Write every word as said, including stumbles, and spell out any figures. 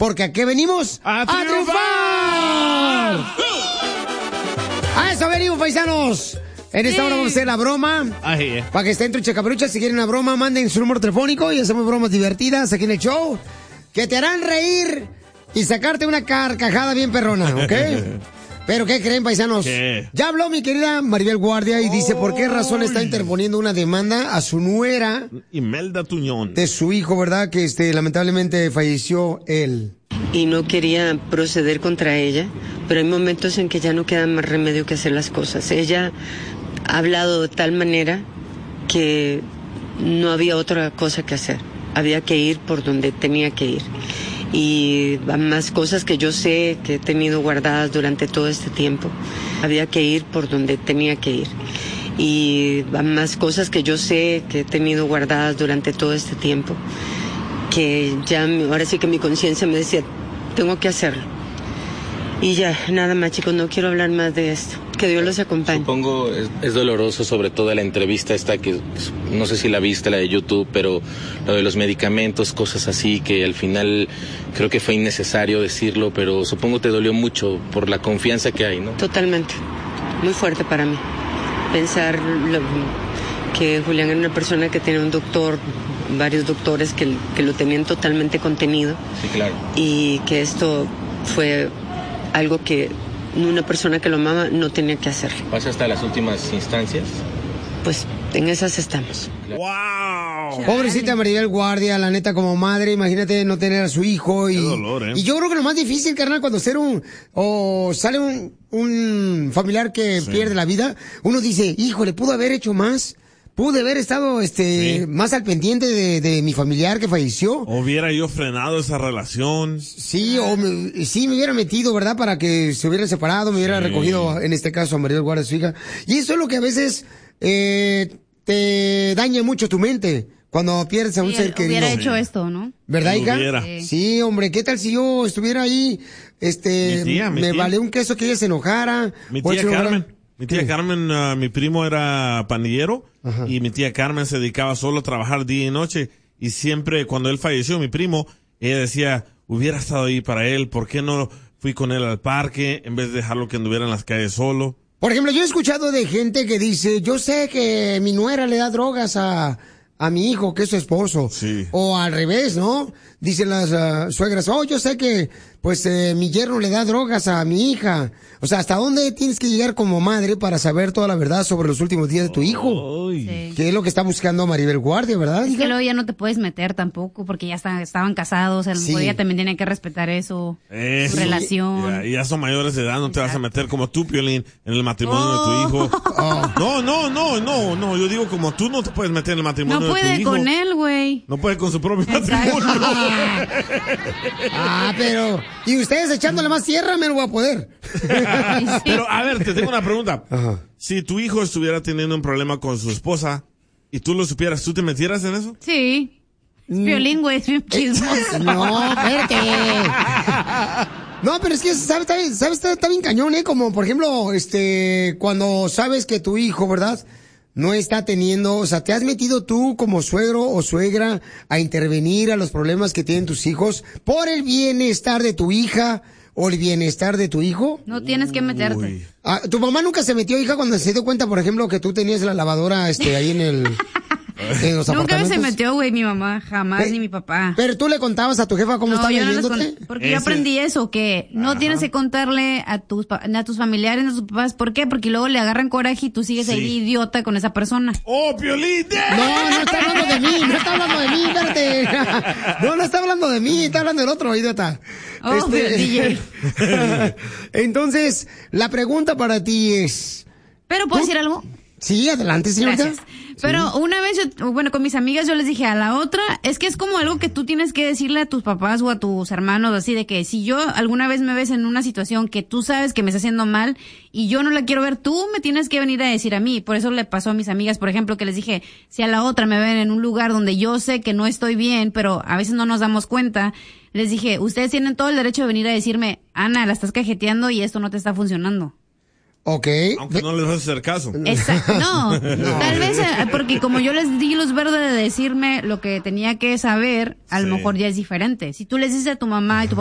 porque aquí venimos ¡a, a triunfar! triunfar! ¡A eso venimos, paisanos! En esta Sí. hora vamos a hacer la broma. Ahí, eh. Para que estén trucha caperucha, si quieren una broma, manden su número telefónico y hacemos bromas divertidas aquí en el show que te harán reír y sacarte una carcajada bien perrona, ¿ok? Pero ¿qué creen, paisanos? ¿Qué? Ya habló mi querida Maribel Guardia y dice por qué razón está interponiendo una demanda a su nuera Imelda Tuñón. de su hijo, ¿verdad? Que este lamentablemente falleció él. Y no quería proceder contra ella, pero hay momentos en que ya no queda más remedio que hacer las cosas. Ella ha hablado de tal manera que no había otra cosa que hacer. Había que ir por donde tenía que ir. Y más cosas que yo sé que he tenido guardadas durante todo este tiempo. Había que ir por donde tenía que ir. Y más cosas que yo sé que he tenido guardadas durante todo este tiempo. Que ya, ahora sí que mi conciencia me decía, tengo que hacerlo. Y ya, nada más, chicos, no quiero hablar más de esto. Que Dios los acompañe. Supongo es, es doloroso, sobre todo la entrevista esta que no sé si la viste, la de YouTube, pero lo de los medicamentos, cosas así, que al final creo que fue innecesario decirlo, pero supongo te dolió mucho por la confianza que hay, ¿no? Totalmente. Muy fuerte para mí. Pensar lo, que Julián era una persona que tenía un doctor, varios doctores que, que lo tenían totalmente contenido. Sí, claro. Y que esto fue algo que una persona que lo amaba no tenía que hacerlo. ¿Pasa hasta las últimas instancias? Pues en esas estamos. ¡Wow! Pobrecita Maribel Guardia, la neta, como madre, imagínate no tener a su hijo. Y, Qué dolor, ¿eh? y yo creo que lo más difícil, carnal, cuando ser un, o sale un, un familiar que Sí. pierde la vida, uno dice, hijo, le pudo haber hecho más. Pude haber estado este Sí. más al pendiente de, de mi familiar que falleció. Hubiera yo frenado esa relación. Sí, o me, sí me hubiera metido, ¿verdad? Para que se hubieran separado, me hubiera Sí. recogido, en este caso, a Maribel Guardia, su hija. Y eso es lo que a veces eh, te daña mucho tu mente cuando pierdes a un Sí, ser él querido. hubiera hecho esto, ¿no? ¿Verdad, hija? Hubiera. Sí. Sí, hombre, ¿qué tal si yo estuviera ahí? Este, Mi tía, mi me tía. vale un queso que ella se enojara. Mi o él tía se enojara. Carmen. Mi tía ¿Qué? Carmen, uh, mi primo era pandillero. Ajá. Y mi tía Carmen se dedicaba solo a trabajar día y noche. Y siempre, cuando él falleció, mi primo, ella decía, hubiera estado ahí para él, ¿por qué no fui con él al parque en vez de dejarlo que anduviera en las calles solo? Por ejemplo, yo he escuchado de gente que dice, yo sé que mi nuera le da drogas a, a mi hijo, que es su esposo. Sí. O al revés, ¿no? Dicen las uh, suegras, oh, yo sé que, pues, eh, mi yerno le da drogas a mi hija. O sea, ¿hasta dónde tienes que llegar como madre para saber toda la verdad sobre los últimos días de tu hijo? Uy. Sí. Que es lo que está buscando Maribel Guardia, ¿verdad? Es hija? que luego ya no te puedes meter tampoco porque ya está- estaban casados, a lo Sí. mejor ella también tiene que respetar eso, Eso. su relación. Ya, ya son mayores de edad, no te vas a meter como tú, Piolín, en el matrimonio Oh. de tu hijo. No, no, no, no, no, yo digo como tú no te puedes meter en el matrimonio No de tu puede hijo. con él, güey. No puede con su propio Exacto. matrimonio. Ah, pero... Y ustedes echándole más tierra, me lo voy a poder. Ay, sí. Pero, a ver, te tengo una pregunta. Ajá. Si tu hijo estuviera teniendo un problema con su esposa y tú lo supieras, ¿tú te metieras en eso? Sí. Es violín, güey, es bien chismoso. No, espérate. No, pero es que, ¿sabes? Está, bien- ¿sabes? Está, está bien cañón, ¿eh? Como, por ejemplo, este, cuando sabes que tu hijo, ¿verdad? No está teniendo, o sea, ¿te has metido tú como suegro o suegra a intervenir a los problemas que tienen tus hijos por el bienestar de tu hija o el bienestar de tu hijo? No tienes que meterte. Uy. Ah, ¿tu mamá nunca se metió, hija, cuando se dio cuenta, por ejemplo, que tú tenías la lavadora, este, ahí en el, en los Nunca apartamentos? se metió, güey, mi mamá, jamás, Pe- ni mi papá. Pero tú le contabas a tu jefa cómo estaba yo no les viviéndote. con- porque yo Ese- aprendí eso, que no Ajá. tienes que contarle a tus pa- a tus familiares, a tus papás. ¿Por qué? Porque luego le agarran coraje y tú sigues ahí Sí. de idiota con esa persona. ¡Oh, Piolín! No, no está hablando de mí, no está hablando de mí, espérate. No, no está hablando de mí, está hablando del otro, idiota. Oh, del D J. Entonces, la pregunta para ti es... Pero, ¿puedo ¿Tú? decir algo? Sí, adelante, señorita. Gracias. Pero una vez, yo, bueno, con mis amigas yo les dije a la otra, es que es como algo que tú tienes que decirle a tus papás o a tus hermanos, así de que si yo alguna vez me ves en una situación que tú sabes que me está haciendo mal y yo no la quiero ver, tú me tienes que venir a decir a mí. Por eso le pasó a mis amigas, por ejemplo, que les dije, si a la otra me ven en un lugar donde yo sé que no estoy bien, pero a veces no nos damos cuenta, les dije, ustedes tienen todo el derecho de venir a decirme, Ana, la estás cajeteando y esto no te está funcionando. Ok. Aunque no les vas a hacer caso. Exacto. No, tal vez eh, porque como yo les di luz verde de decirme lo que tenía que saber, a lo Sí. mejor ya es diferente. Si tú les dices a tu mamá y tu